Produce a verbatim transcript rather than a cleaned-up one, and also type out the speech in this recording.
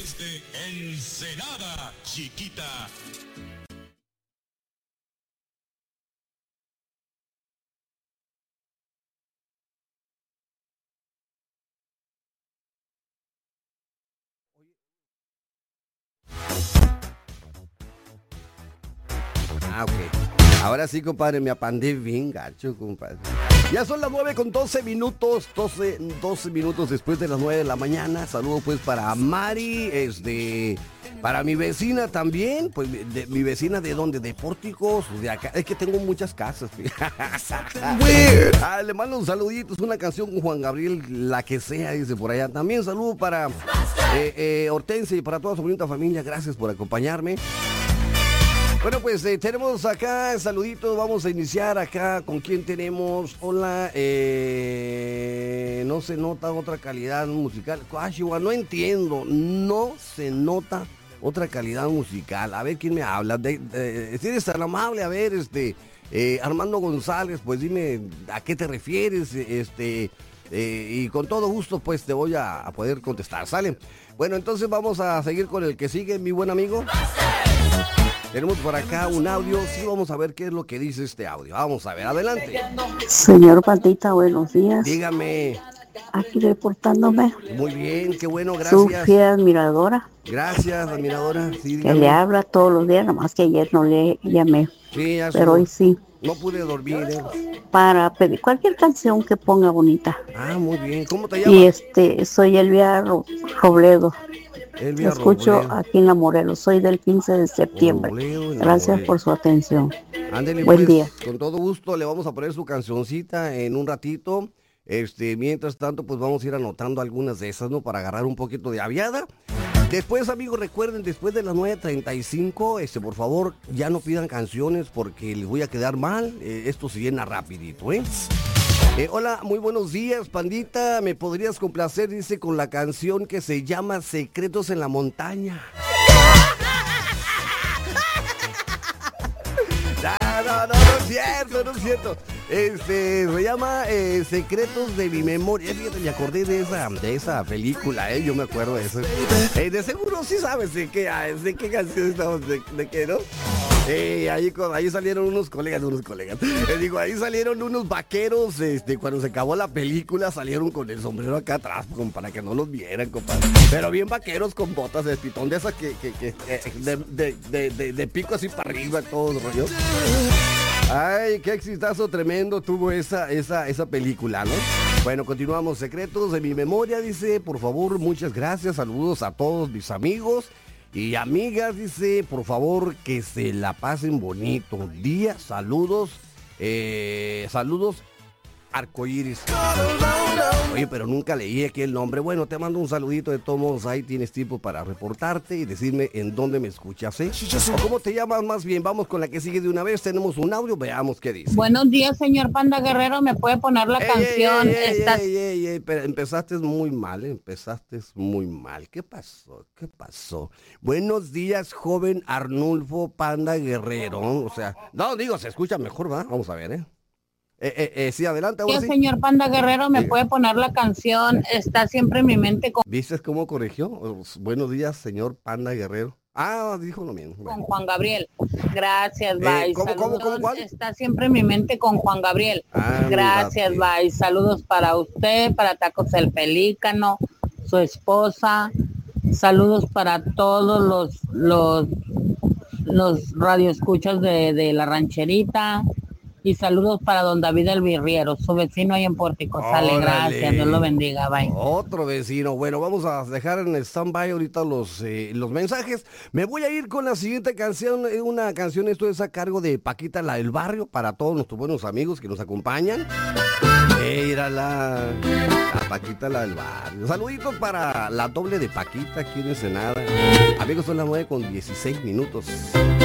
desde Ensenada, Chiquita. Ah, ok. Ahora sí, compadre, me apandé bien gacho, compadre. Ya son las nueve con doce minutos, doce, doce minutos después de las nueve de la mañana. Saludo pues para Mari, este, para mi vecina también, pues de, mi vecina de dónde, de Pórticos, de acá, es que tengo muchas casas. Ah, le mando un saludito, es una canción con Juan Gabriel, la que sea, dice por allá. También saludo para eh, eh, Hortensia y para toda su bonita familia, gracias por acompañarme. Bueno, pues eh, tenemos acá saluditos, vamos a iniciar acá con quién tenemos. Hola, eh, no se nota otra calidad musical. Chihuahua, no entiendo, no se nota otra calidad musical. A ver quién me habla. De, de, si eres tan amable, a ver, este, eh, Armando González, pues dime a qué te refieres, este, eh, y con todo gusto, pues te voy a, a poder contestar. ¿Sale? Bueno, entonces vamos a seguir con el que sigue, mi buen amigo. Tenemos por acá un audio, sí, vamos a ver qué es lo que dice este audio. Vamos a ver, adelante. Señor Pandita, buenos días. Dígame. Aquí reportándome. Muy bien, qué bueno, gracias. Su fiel admiradora. Gracias, admiradora. Sí, que le habla todos los días, nomás que ayer no le llamé. Sí, ya pero hoy sí. No pude dormir. ¿eh? Para pedir cualquier canción que ponga bonita. Ah, muy bien. ¿Cómo te llamas? Y este, soy Elvia Robledo. Elvia Escucho Robledo. Aquí en La Morelos, soy del quince de septiembre. Robledo, Gracias Morelos. por su atención. Ándele, Buen pues, día. Con todo gusto le vamos a poner su cancioncita en un ratito. Este, mientras tanto, pues vamos a ir anotando algunas de esas, ¿no? Para agarrar un poquito de aviada. Después, amigos, recuerden, después de las nueve treinta y cinco, este, por favor, ya no pidan canciones porque les voy a quedar mal. Eh, esto se llena rapidito, ¿eh? Eh, hola, muy buenos días, Pandita. ¿Me podrías complacer, dice, con la canción que se llama Secretos en la Montaña? No, no, no, no es cierto, no es cierto. Este, se llama eh, Secretos de mi Memoria. Fíjate, me acordé de esa, de esa película, eh, yo me acuerdo de eso. Eh, de seguro sí sabes de qué, de qué canción estamos, de, de qué, ¿no? Eh, ahí, ahí salieron unos colegas, unos colegas. Eh, digo, ahí salieron unos vaqueros, este, cuando se acabó la película, salieron con el sombrero acá atrás, como para que no los vieran, compadre. Pero bien vaqueros con botas de pitón, de esas que, que, que eh, de, de, de, de, de pico así para arriba, todo el rollo. Ay, qué exitazo tremendo tuvo esa, esa, esa película, ¿no? Bueno, continuamos. Secretos de mi memoria, dice, por favor, muchas gracias, saludos a todos mis amigos y amigas, dice, por favor, que se la pasen bonito día, saludos, eh, saludos, arcoíris. Oye, pero nunca leí aquí el nombre. Bueno, te mando un saludito de todos modos, ahí tienes tiempo para reportarte y decirme en dónde me escuchas, ¿eh? O cómo te llamas más bien. Vamos con la que sigue de una vez, tenemos un audio, veamos qué dice. Buenos días, señor Panda Guerrero, ¿me puede poner la ey, canción? Ey, ey, Estás... ey, ey, ey, pero empezaste muy mal, ¿eh? empezaste muy mal. ¿Qué pasó? ¿Qué pasó? Buenos días, joven Arnulfo Panda Guerrero. O sea, no, digo, se escucha mejor, ¿va? Vamos a ver, ¿eh? Eh, eh, eh, sí, adelante. Yo, Sí. señor Panda Guerrero, ¿me Diga. puede poner la canción? Está siempre en mi mente con, ¿Viste cómo corrigió? Buenos días, señor Panda Guerrero. Ah, dijo lo mismo. con Bueno. Juan Gabriel. Gracias, Eh, bye. ¿cómo, cómo, Saludos. cómo, cuál? Está siempre en mi mente con Juan Gabriel. Ándate. Gracias, bye. Saludos para usted, para Tacos el Pelícano, su esposa. Saludos para todos los los los radioescuchas de, de la rancherita. Y saludos para don David el Birriero, su vecino ahí en Pórtico. Sale, Órale. gracias, Dios lo bendiga, bye. Otro vecino. Bueno, vamos a dejar en stand-by ahorita los, eh, los mensajes. Me voy a ir con la siguiente canción. eh, Una canción, esto es a cargo de Paquita, la del barrio, para todos nuestros buenos amigos que nos acompañan. Mírala, la Paquita, la del barrio. Saluditos para la doble de Paquita aquí en Ensenada. Amigos, son las nueve con dieciséis minutos.